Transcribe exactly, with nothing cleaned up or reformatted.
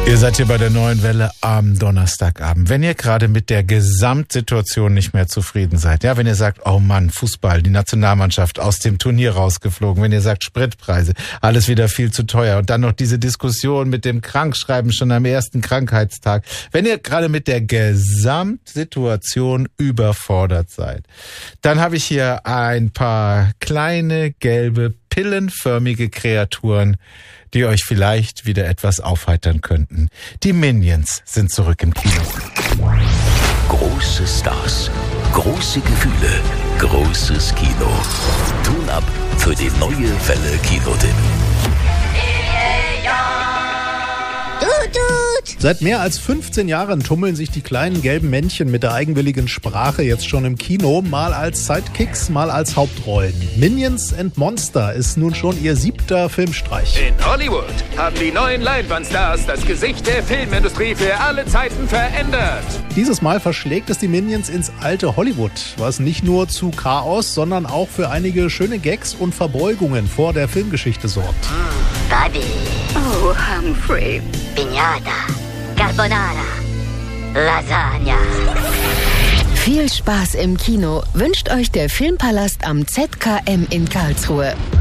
Ihr seid hier bei der Neuen Welle am Donnerstagabend. Wenn ihr gerade mit der Gesamtsituation nicht mehr zufrieden seid, ja, wenn ihr sagt, oh Mann, Fußball, die Nationalmannschaft aus dem Turnier rausgeflogen, wenn ihr sagt, Spritpreise, alles wieder viel zu teuer und dann noch diese Diskussion mit dem Krankschreiben schon am ersten Krankheitstag, wenn ihr gerade mit der Gesamtsituation überfordert seid, dann habe ich hier ein paar kleine, gelbe, pillenförmige Kreaturen, die euch vielleicht wieder etwas aufheitern könnten. Die Minions sind zurück im Kino. Große Stars, große Gefühle, großes Kino. Tun ab für die neue Welle Kinotipp. Seit mehr als fünfzehn Jahren tummeln sich die kleinen gelben Männchen mit der eigenwilligen Sprache jetzt schon im Kino, mal als Sidekicks, mal als Hauptrollen. Minions and Monster ist nun schon ihr siebter Filmstreich. In Hollywood haben die neuen Leinwandstars das Gesicht der Filmindustrie für alle Zeiten verändert. Dieses Mal verschlägt es die Minions ins alte Hollywood, was nicht nur zu Chaos, sondern auch für einige schöne Gags und Verbeugungen vor der Filmgeschichte sorgt. Buddy. Oh, Humphrey. Piñata. Carbonara. Lasagna. Viel Spaß im Kino wünscht euch der Filmpalast am Z K M in Karlsruhe.